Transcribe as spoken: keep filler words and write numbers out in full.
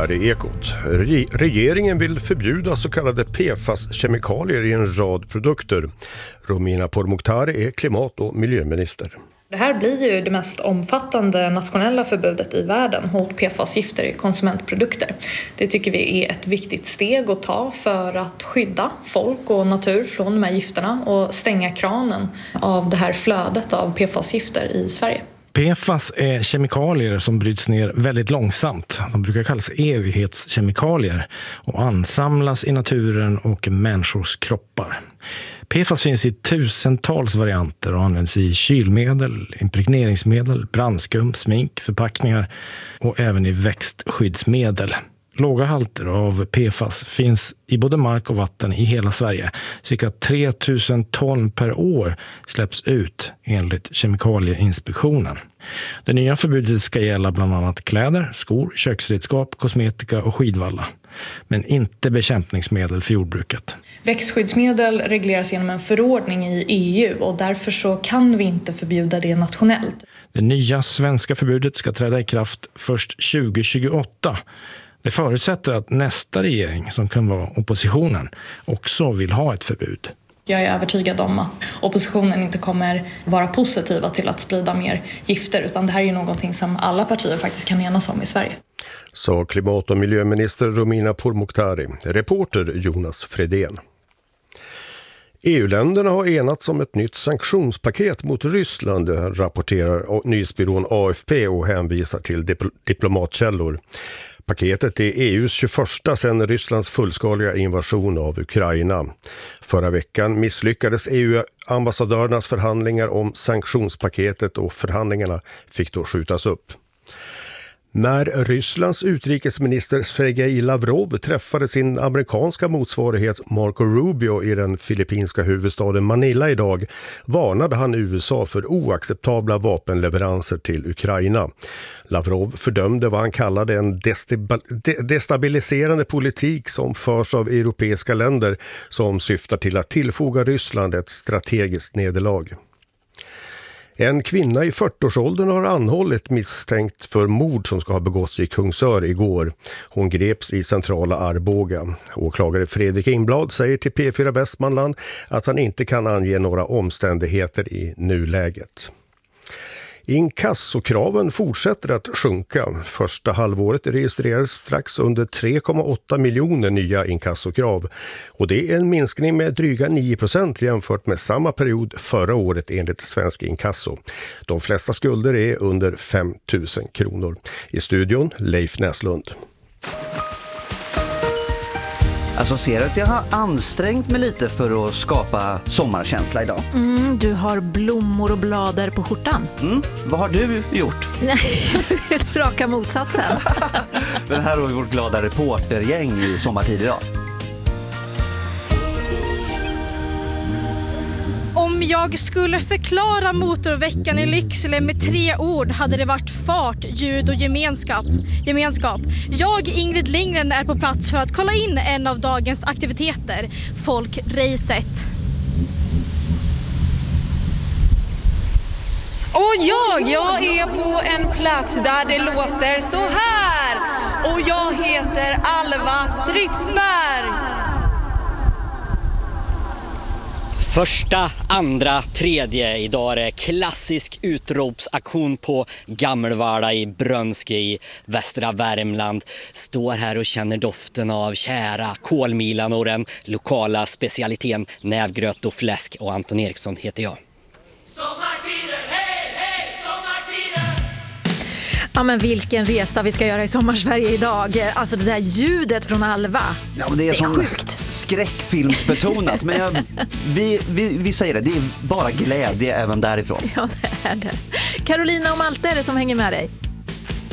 här i Ekot. Re- regeringen vill förbjuda så kallade P F A S-kemikalier i en rad produkter. Romina Pourmokhtari är klimat- och miljöminister. Det här blir ju det mest omfattande nationella förbudet i världen mot P F A S-gifter i konsumentprodukter. Det tycker vi är ett viktigt steg att ta för att skydda folk och natur från de här gifterna och stänga kranen av det här flödet av P F A S-gifter i Sverige. P F A S är kemikalier som bryts ner väldigt långsamt. De brukar kallas evighetskemikalier och ansamlas i naturen och människors kroppar. P F A S finns i tusentals varianter och används i kylmedel, impregneringsmedel, brandskum, smink, förpackningar och även i växtskyddsmedel. Låga halter av P F A S finns i både mark och vatten i hela Sverige. Cirka tre tusen ton per år släpps ut enligt Kemikalieinspektionen. Det nya förbudet ska gälla bland annat kläder, skor, köksredskap, kosmetika och skidvalla. Men inte bekämpningsmedel för jordbruket. Växtskyddsmedel regleras genom en förordning i E U och därför så kan vi inte förbjuda det nationellt. Det nya svenska förbudet ska träda i kraft först tjugo tjugoåtta. Det förutsätter att nästa regering, som kan vara oppositionen, också vill ha ett förbud. Jag är övertygad om att oppositionen inte kommer vara positiva till att sprida mer gifter, utan det här är ju någonting som alla partier faktiskt kan enas om i Sverige. Sa klimat- och miljöminister Romina Pourmokhtari. Reporter Jonas Fredén. E U-länderna har enats om ett nytt sanktionspaket mot Ryssland, rapporterar nyhetsbyrån A F P och hänvisar till dipl- diplomatkällor. Paketet är E U:s tjugoförsta sedan Rysslands fullskaliga invasion av Ukraina. Förra veckan misslyckades E U-ambassadörernas förhandlingar om sanktionspaketet och förhandlingarna fick då skjutas upp. När Rysslands utrikesminister Sergej Lavrov träffade sin amerikanska motsvarighet Marco Rubio i den filippinska huvudstaden Manila idag varnade han U S A för oacceptabla vapenleveranser till Ukraina. Lavrov fördömde vad han kallade en destabiliserande politik som förs av europeiska länder som syftar till att tillfoga Ryssland ett strategiskt nederlag. En kvinna i fyrtioårsåldern har anhållit misstänkt för mord som ska ha begåtts i Kungsör igår. Hon greps i centrala Arboga. Åklagare Fredrik Ingblad säger till P fyra Västmanland att han inte kan ange några omständigheter i nuläget. Inkassokraven fortsätter att sjunka. Första halvåret registrerades strax under tre komma åtta miljoner nya inkassokrav. Och det är en minskning med dryga nio procent jämfört med samma period förra året enligt Svensk Inkasso. De flesta skulder är under fem tusen kronor. I studion Leif Näslund. Alltså ser du att jag har ansträngt mig lite för att skapa sommarkänsla idag? Mm, du har blommor och blader på skjortan. Mm, vad har du gjort? Nej, raka motsatsen. Men här har vi vårt glada reportergäng i sommartid idag. Om jag skulle förklara motorveckan i Lycksele med tre ord hade det varit fart, ljud och gemenskap. gemenskap. Jag, Ingrid Lindgren, är på plats för att kolla in en av dagens aktiviteter, folkracet. Och jag, jag är på en plats där det låter så här. Och jag heter Alva Stridsberg. Första, andra, tredje. Idag är det klassisk utropsaktion på Gammelvalla i Brönske i västra Värmland. Står här och känner doften av kära kolmilan och den lokala specialiteten nävgröt och fläsk. Och Anton Eriksson heter jag. Sommartider, hej, hej, sommartider! Ja, men vilken resa vi ska göra i Sommarsverige idag. Alltså det där ljudet från Alva. Ja, det är, det är sjukt. Skräckfilmsbetonat. Men jag, vi, vi, vi säger det, det är bara glädje även därifrån. Ja, det är det. Carolina och Malte är det som hänger med dig.